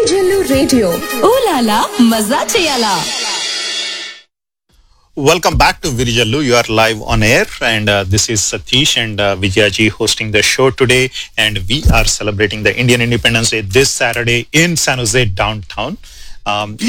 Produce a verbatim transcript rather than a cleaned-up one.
Virijallu radio oh la la మజా చేయాలా. Welcome back to Virijallu. You are live on air, and uh, this is Satish and uh, Vijayaji hosting the show today, and we are celebrating the Indian Independence Day this Saturday in San Jose downtown. Um,